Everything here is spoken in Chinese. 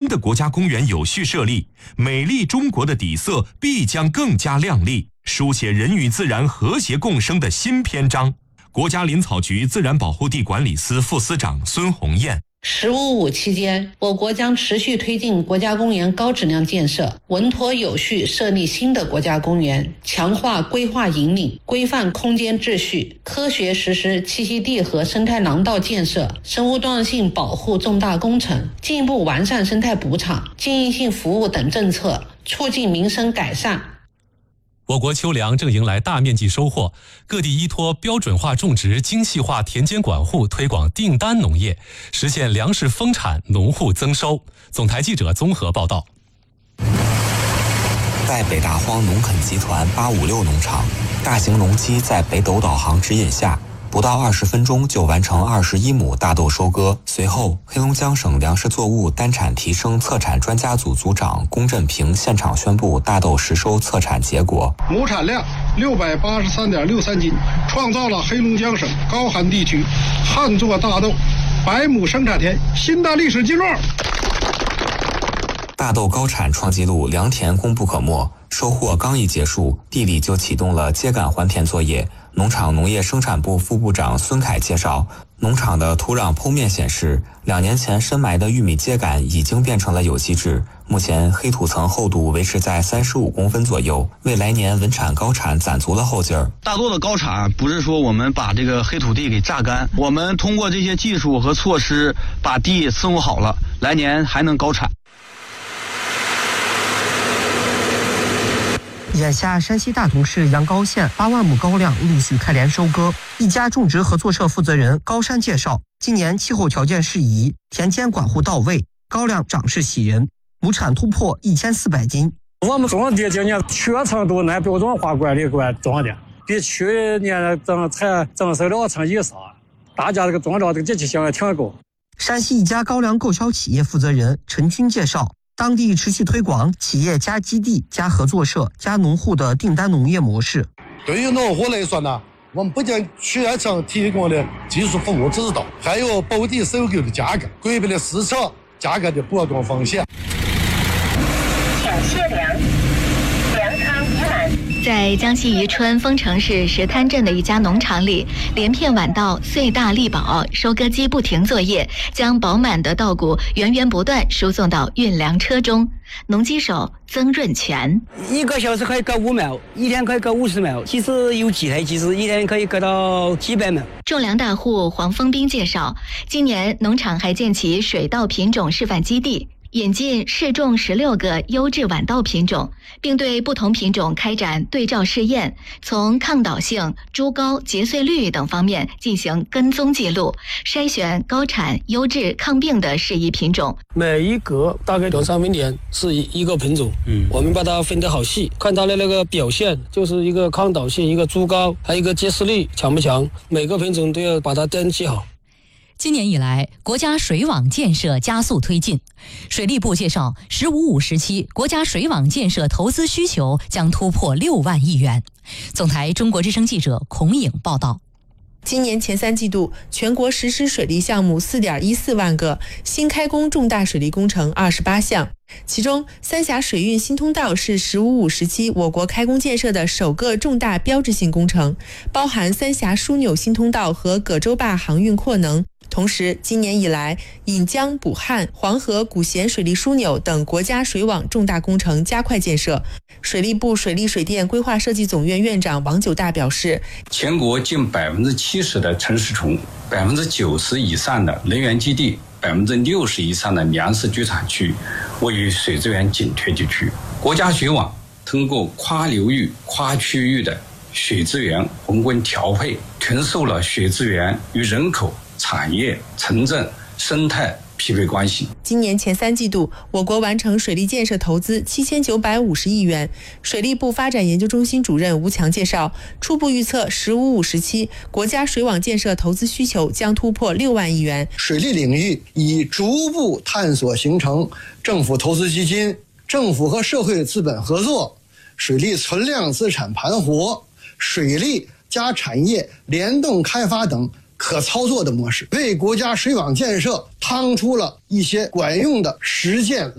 的国家公园有序设立，美丽中国的底色必将更加亮丽，书写人与自然和谐共生的新篇章。国家林草局自然保护地管理司副司长孙红艳。 “15+5”期间，我国将持续推进国家公园高质量建设，稳妥有序设立新的国家公园，强化规划引领，规范空间秩序，科学实施栖息地和生态廊道建设、生物多样性保护重大工程，进一步完善生态补偿、经营性服务等政策，促进民生改善。 我国秋粮正迎来大面积收获，各地依托标准化种植、精细化田间管护，推广订单农业，实现粮食丰产、农户增收。总台记者综合报道。 在北大荒农垦集团856农场，大型农机在北斗导航指引下，不到20分钟就完成21亩大豆收割。随后，黑龙江省粮食作物单产提升测产专家组组长龚振平现场宣布大豆实收测产结果： 亩产量683.63斤，创造了黑龙江省高寒地区旱作大豆100亩生产田新的历史记录。 大豆高产创纪录，良田功不可没。收获刚一结束，地里就启动了秸秆还田作业。农场农业生产部副部长孙凯介绍，农场的土壤剖面显示，2年前深埋的玉米秸秆已经变成了有机质，目前黑土层厚度维持在35公分左右，为来年稳产高产攒足了后劲儿。 大豆的高产不是说我们把这个黑土地给榨干，我们通过这些技术和措施把地伺候好了，来年还能高产。 眼下，山西大同市阳高县8万亩高粱陆续开镰收割。一家种植合作社负责人高山介绍，今年气候条件适宜，田间管护到位，高粱长势喜人，亩产突破1400斤。 我们种的今年全程都按标准化管理种的，比去年增收2成以上，大家这个种料这个积极性也挺高。 山西一家高粱购销企业负责人陈军介绍，当地持续推广企业加基地、加合作社、加农户的订单农业模式。 对于农户来说呢，我们不仅全程提供的技术服务指导，还有保地收购的价格，规避了市场价格的波动风险。 请卸粮，粮仓已满。 在江西宜春丰城市石滩镇的一家农场里，连片晚稻穗大力饱，收割机不停作业，将饱满的稻谷源源不断输送到运粮车中。农机手曾润全 ，1个小时可以割5亩，一天可以割50亩，其实有几台机子，一天可以割到几百亩。 种粮大户黄峰斌介绍，今年农场还建起水稻品种示范基地，引进试种16个优质晚稻品种，并对不同品种开展对照试验，从抗倒性、株高、结穗率等方面进行跟踪记录，筛选高产、优质、抗病的适宜品种。 每一格大概2-3分田是一个品种，我们把它分得好细，看它的那个表现，就是一个抗倒性，一个株高，还有一个结穗率强不强，每个品种都要把它登记好。 今年以来，国家水网建设加速推进。水利部介绍，“15+5”时期，国家水网建设投资需求将突破6万亿元。总台中国之声记者孔颖报道。 今年前3季度，全国实施水利项目4.14万个，新开工重大水利工程28项。其中，三峡水运新通道是“15+5”时期我国开工建设的首个重大标志性工程，包含三峡枢纽新通道和葛洲坝航运扩能。同时，今年以来，引江补汉、黄河古咸水利枢纽等国家水网重大工程加快建设。水利部水利水电规划设计总院院长王九大表示， 全国近70%的城市群，90%以上的能源基地，60%以上的粮食居产区位于水资源紧缺地区。国家水网通过跨流域、跨区域的水资源宏观调配，重塑了水资源与人口、产业、城镇、生态匹配关系。 今年前3季度，我国完成水利建设投资7950亿元。水利部发展研究中心主任吴强介绍，初步预测“15+5”时期国家水网建设投资需求将突破6万亿元。 水利领域已逐步探索形成政府投资基金、政府和社会资本合作、水利存量资产盘活、水利加产业联动开发等可操作的模式，为国家水网建设趟出了一些管用的实践